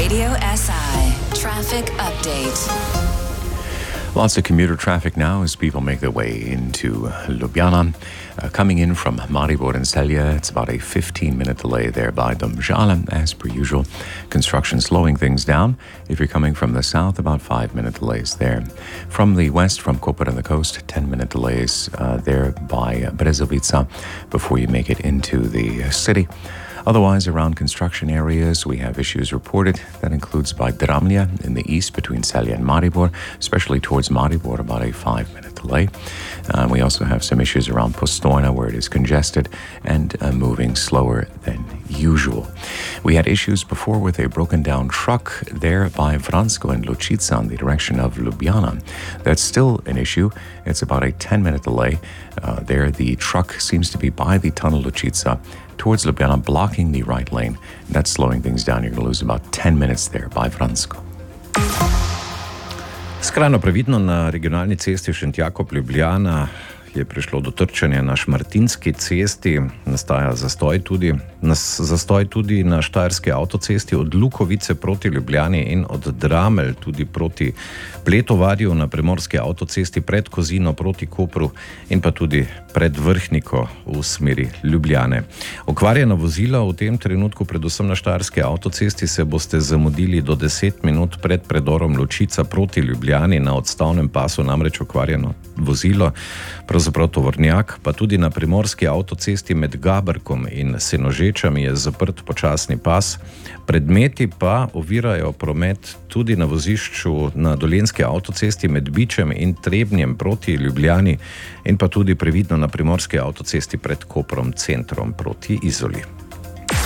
Radio SI Traffic Update. Lots of commuter traffic now as people make their way into Ljubljana. Coming in from Maribor and Celje, it's about a 15-minute delay there by Domžale, as per usual. Construction slowing things down. If you're coming from the south, about 5-minute delays there. From the west, from Koper and the coast, 10-minute delays there by Brezovica before you make it into the city. Otherwise, around construction areas, we have issues reported. That includes by Dramlje in the east between Celje and Maribor, especially towards Maribor, about a 5-minute delay. We also have some issues around Postojna where it is congested and moving slower than usual. We had issues before with a broken down truck there by Vransko and Lučica in the direction of Ljubljana. That's still an issue. It's about a 10-minute delay. There, the truck seems to be by the tunnel Lučica towards Ljubljana, blocking the right lane. That's slowing things down. You're going to lose about 10 minutes there by Vransko. Skrajno previdno na regionalni cesti Šentjakov-Ljubljana je prišlo do trčanja na Šmartinski cesti. Nastaja zastoj tudi na Štajerski avtocesti od Lukovice proti Ljubljani in od Dramelj tudi proti Pletovarju, na Primorski avtocesti pred Kozino proti Kopru in pa tudi pred Vrhniko v smeri Ljubljane. Okvarjena vozila v tem trenutku, predvsem na Štajerski avtocesti, se boste zamudili do 10 minut pred predorom Lučica proti Ljubljani. Na odstavnem pasu namreč okvarjeno vozilo, pravzaprav tovornjak, pa tudi na Primorski avtocesti med Gaberkom in Senožečami je zaprt počasni pas. Predmeti pa ovirajo promet tudi na vozišču na Dolenjski avtocesti med Bičem in Trebnjem proti Ljubljani in pa tudi previdno na Primorski avtocesti pred Koprom centrom proti Izoli.